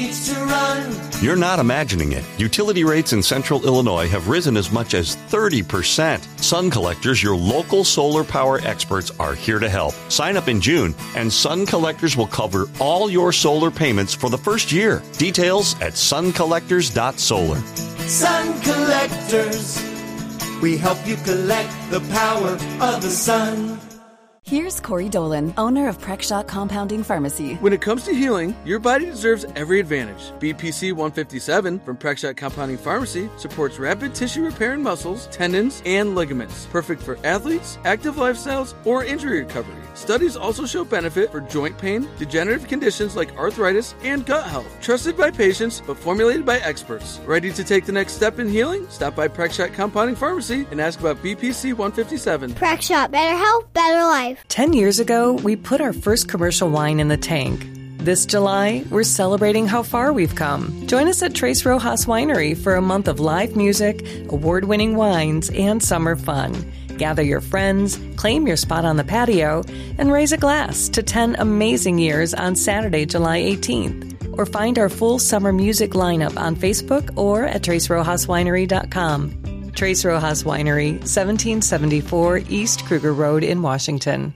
needs to run. You're not imagining it. Utility rates in Central Illinois have risen as much as 30%. Sun Collectors, your local solar power experts, are here to help. Sign up in June, and Sun Collectors will cover all your solar payments for the first year. Details at suncollectors.solar. Sun Collectors. We help you collect the power of the sun. Here's Corey Dolan, owner of Prexshot Compounding Pharmacy. When it comes to healing, your body deserves every advantage. BPC 157 from Prexshot Compounding Pharmacy supports rapid tissue repair in muscles, tendons, and ligaments. Perfect for athletes, active lifestyles, or injury recovery. Studies also show benefit for joint pain, degenerative conditions like arthritis, and gut health. Trusted by patients, but formulated by experts. Ready to take the next step in healing? Stop by Prexshot Compounding Pharmacy and ask about BPC 157. Prexshot, better health, better life. 10 years ago, we put our first commercial wine in the tank. This July, we're celebrating how far we've come. Join us at Tres Rojas Winery for a month of live music, award-winning wines, and summer fun. Gather your friends, claim your spot on the patio, and raise a glass to 10 amazing years on Saturday, July 18th. Or find our full summer music lineup on Facebook or at TresRojasWinery.com. Tres Rojas Winery, 1774 East Kruger Road in Washington.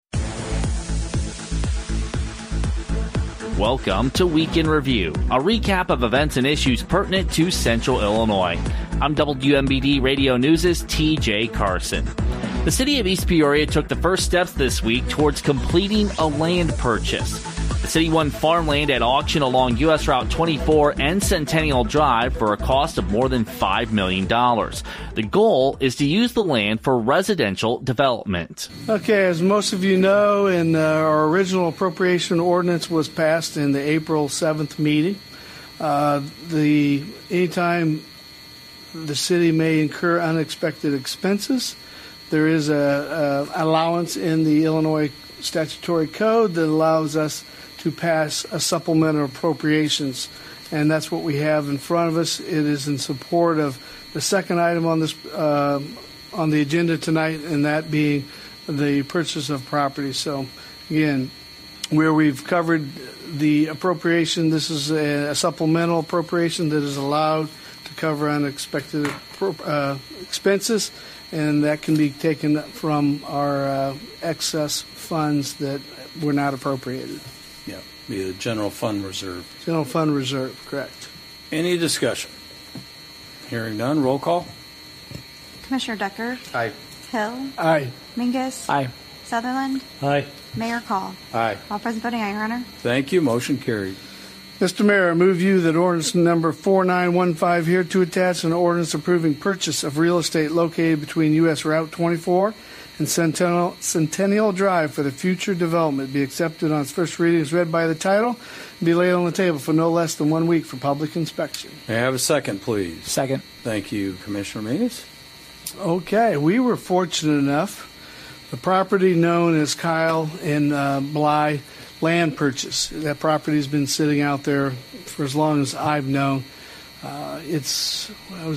Welcome to Week in Review, a recap of events and issues pertinent to Central Illinois. I'm WMBD Radio News' TJ Carson. The city of East Peoria took the first steps this week towards completing a land purchase. The city won farmland at auction along U.S. Route 24 and Centennial Drive for a cost of more than $5 million. The goal is to use the land for residential development. Okay, as most of you know, our original appropriation ordinance was passed in the April 7th meeting. Anytime the city may incur unexpected expenses, there is a allowance in the Illinois statutory code that allows us to pass a supplemental appropriations, and that's what we have in front of us. It is in support of the second item on this on the agenda tonight, and that being the purchase of property. So, again, where we've covered the appropriation, this is a supplemental appropriation that is allowed to cover unexpected expenses, and that can be taken from our excess funds that were not appropriated. Yeah, be the general fund reserve. General fund reserve, correct. Any discussion? Hearing none, roll call. Commissioner Decker. Aye. Hill. Aye. Mingus. Aye. Sutherland. Aye. Mayor Call. Aye. All present voting aye, Your Honor. Thank you. Motion carried. Mr. Mayor, I move you that ordinance number 4915 here to attach an ordinance approving purchase of real estate located between U.S. Route 24 and Centennial Drive for the future development be accepted on its first reading as read by the title and be laid on the table for no less than 1 week for public inspection. May I have a second, please? Second. Thank you, Commissioner Means. Okay, we were fortunate enough. The property known as Kyle and Bly land purchase. That property has been sitting out there for as long as I've known. It's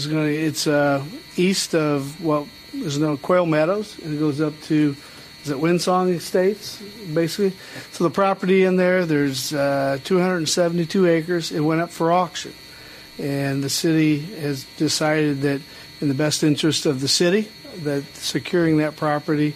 east of what is known as Quail Meadows, and it goes up to, is it Windsong Estates, basically? So the property in there's 272 acres. It went up for auction, and the city has decided that in the best interest of the city, that securing that property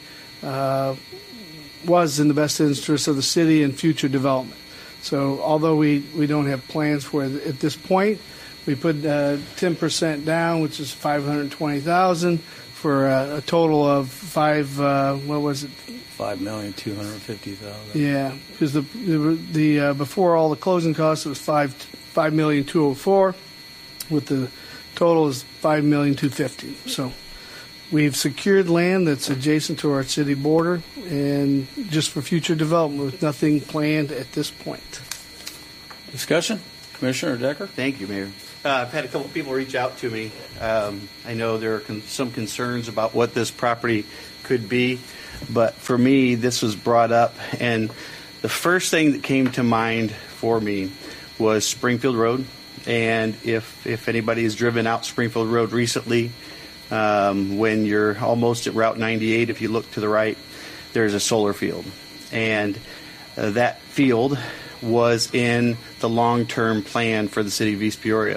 was in the best interest of the city and future development. So although we don't have plans for it at this point, we put 10% down, which is $520,000 for a total of $5,250,000. Yeah, because the before all the closing costs it was $5,204,000, with the total is $5,250,000. So we've secured land that's adjacent to our city border and just for future development with nothing planned at this point. Discussion? Commissioner Decker? Thank you, Mayor. I've had a couple of people reach out to me. I know there are some concerns about what this property could be, but for me, this was brought up, and the first thing that came to mind for me was Springfield Road. And if anybody has driven out Springfield Road recently, when you're almost at Route 98, if you look to the right, there's a solar field. And that field was in the long-term plan for the city of East Peoria.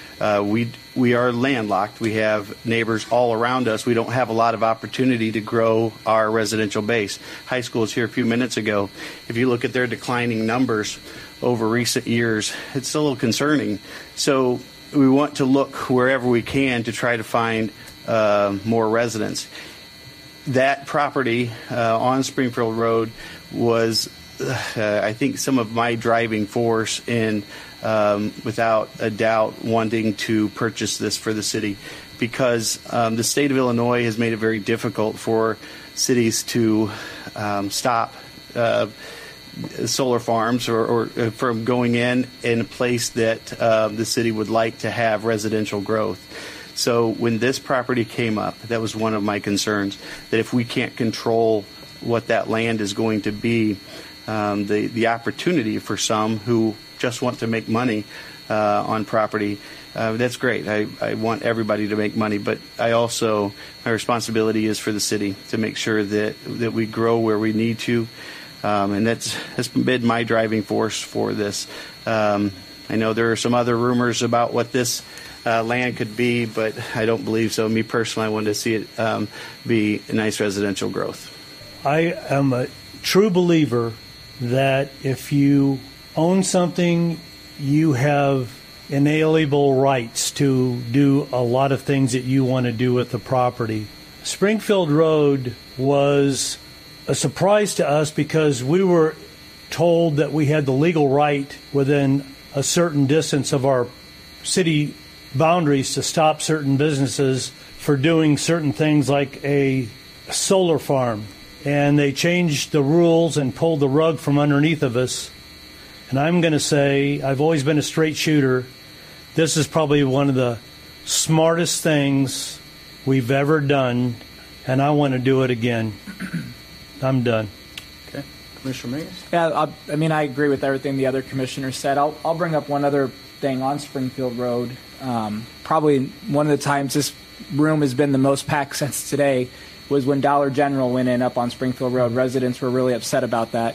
We are landlocked. We have neighbors all around us. We don't have a lot of opportunity to grow our residential base. High school was here a few minutes ago. If you look at their declining numbers over recent years, it's a little concerning. So we want to look wherever we can to try to find more residents. That property on Springfield Road was, I think, some of my driving force in, without a doubt, wanting to purchase this for the city, because the state of Illinois has made it very difficult for cities to stop solar farms or from going in a place that the city would like to have residential growth. So when this property came up, that was one of my concerns, that if we can't control what that land is going to be, the opportunity for some who just want to make money on property, that's great. I want everybody to make money, but I also, my responsibility is for the city to make sure that we grow where we need to. And that's been my driving force for this. I know there are some other rumors about what this land could be, but I don't believe so. Me personally, I wanted to see it be a nice residential growth. I am a true believer that if you own something, you have inalienable rights to do a lot of things that you want to do with the property. Springfield Road was a surprise to us because we were told that we had the legal right within a certain distance of our city boundaries to stop certain businesses for doing certain things like a solar farm. And they changed the rules and pulled the rug from underneath of us. And I'm going to say, I've always been a straight shooter. This is probably one of the smartest things we've ever done, and I want to do it again. I'm done. Okay. Commissioner Mingus? Yeah, I mean, I agree with everything the other commissioners said. I'll bring up one other thing on Springfield Road. Probably one of the times this room has been the most packed since today was when Dollar General went in up on Springfield Road. Residents were really upset about that.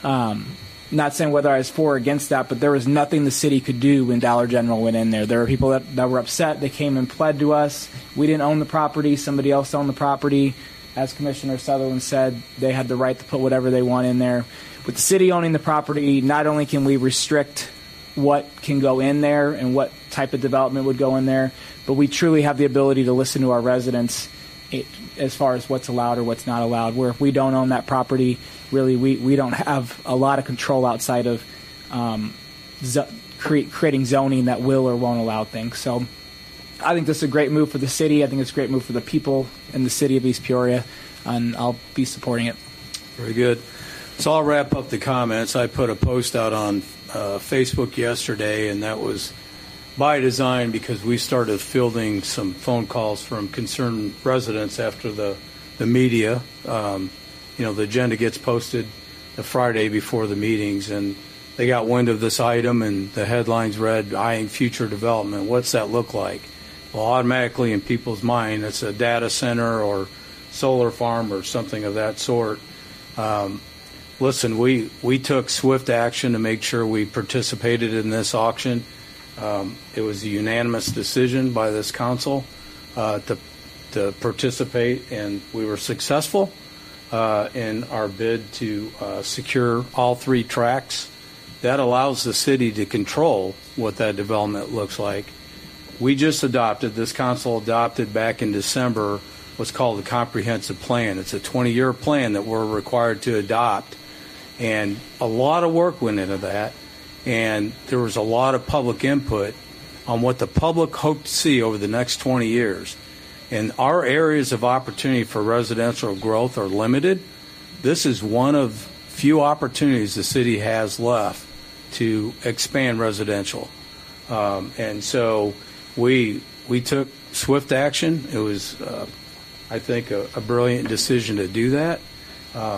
Not saying whether I was for or against that, but there was nothing the city could do when Dollar General went in there. There were people that were upset. They came and pled to us. We didn't own the property. Somebody else owned the property. As Commissioner Sutherland said, they had the right to put whatever they want in there. With the city owning the property, not only can we restrict what can go in there and what type of development would go in there, but we truly have the ability to listen to our residents as far as what's allowed or what's not allowed. Where if we don't own that property, really we don't have a lot of control outside of creating zoning that will or won't allow things. So I think this is a great move for the city. I think it's a great move for the people in the city of East Peoria, and I'll be supporting it. Very good. So I'll wrap up the comments. I put a post out on Facebook yesterday, and that was by design because we started fielding some phone calls from concerned residents after the media. The agenda gets posted the Friday before the meetings, and they got wind of this item, and the headlines read, "Eyeing future development." What's that look like? Well, automatically in people's mind, it's a data center or solar farm or something of that sort. Listen, we took swift action to make sure we participated in this auction. It was a unanimous decision by this council to participate, and we were successful in our bid to secure all three tracks. That allows the city to control what that development looks like. We just adopted, this council adopted back in December, what's called a comprehensive plan. It's a 20-year plan that we're required to adopt, and a lot of work went into that, and there was a lot of public input on what the public hoped to see over the next 20 years. And our areas of opportunity for residential growth are limited. This is one of few opportunities the city has left to expand residential. And so we took swift action. It was, I think, a brilliant decision to do that.